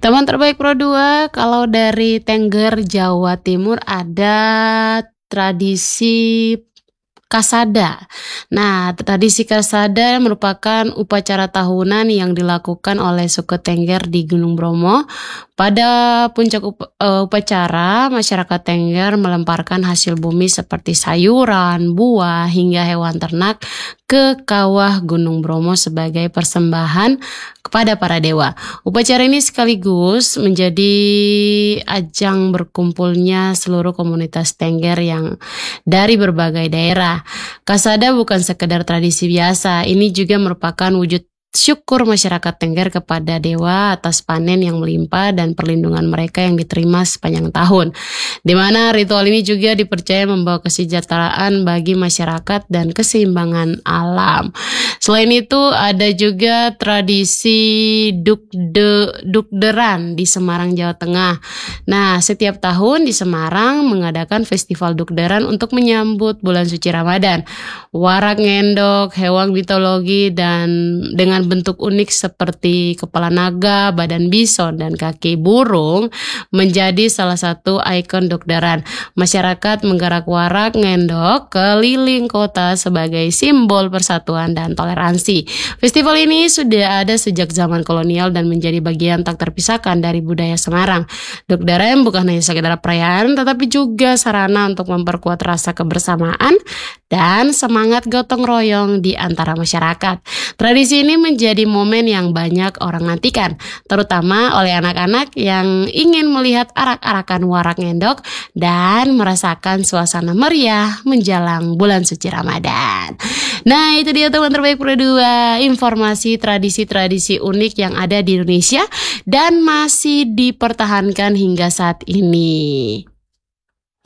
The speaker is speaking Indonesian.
Teman terbaik Pro 2, kalau dari Tengger, Jawa Timur ada tradisi Kasada. Nah, tradisi Kasada merupakan upacara tahunan yang dilakukan oleh suku Tengger di Gunung Bromo. Pada puncak upacara, masyarakat Tengger melemparkan hasil bumi seperti sayuran, buah, hingga hewan ternak ke kawah Gunung Bromo sebagai persembahan kepada para dewa. Upacara ini sekaligus menjadi ajang berkumpulnya seluruh komunitas Tengger yang dari berbagai daerah. Kasada bukan sekedar tradisi biasa, ini juga merupakan wujud syukur masyarakat Tengger kepada dewa atas panen yang melimpah dan perlindungan mereka yang diterima sepanjang tahun. Di mana ritual ini juga dipercaya membawa kesejahteraan bagi masyarakat dan keseimbangan alam. Selain itu ada juga tradisi Dukderan di Semarang, Jawa Tengah. Nah, setiap tahun di Semarang mengadakan festival Dukderan untuk menyambut bulan suci Ramadan. Warak ngendok, hewan mitologi dan dengan bentuk unik seperti kepala naga, badan bison, dan kaki burung menjadi salah satu ikon Dukderan. Masyarakat menggerak warak ngendok keliling kota sebagai simbol persatuan dan toleransi. Festival ini sudah ada sejak zaman kolonial dan menjadi bagian tak terpisahkan dari budaya Semarang. Dukderan bukan hanya sekedar perayaan, tetapi juga sarana untuk memperkuat rasa kebersamaan dan semangat gotong royong di antara masyarakat. Tradisi ini menjadi momen yang banyak orang nantikan, terutama oleh anak-anak yang ingin melihat arak-arakan warak ngendok dan merasakan suasana meriah menjelang bulan suci Ramadan. Nah, itu dia teman terbaik Pro 2, informasi tradisi-tradisi unik yang ada di Indonesia dan masih dipertahankan hingga saat ini.